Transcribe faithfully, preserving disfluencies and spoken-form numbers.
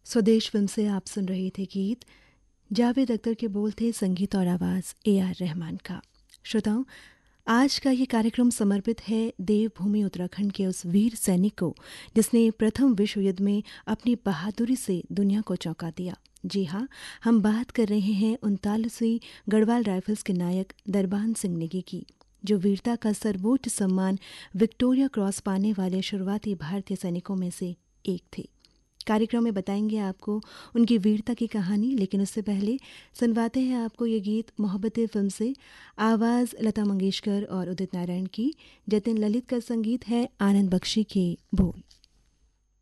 स्वदेश फिल्म से आप सुन रहे थे गीत। जावेद अख्तर के बोल थे, संगीत और आवाज़ ए आर रहमान का। श्रोताओं, आज का ये कार्यक्रम समर्पित है देवभूमि उत्तराखंड के उस वीर सैनिक को जिसने प्रथम विश्व युद्ध में अपनी बहादुरी से दुनिया को चौंका दिया। जी हाँ, हम बात कर रहे हैं उनतालीसवीं गढ़वाल राइफल्स के नायक दरबान सिंह नेगी की, जो वीरता का सर्वोच्च सम्मान विक्टोरिया क्रॉस पाने वाले शुरुआती भारतीय सैनिकों में से एक थे। कार्यक्रम में बताएंगे आपको उनकी वीरता की कहानी, लेकिन उससे पहले सुनवाते हैं आपको ये गीत मोहब्बतें फिल्म से। आवाज़ लता मंगेशकर और उदित नारायण की, जतिन ललित का संगीत है, आनंद बख्शी के बोल।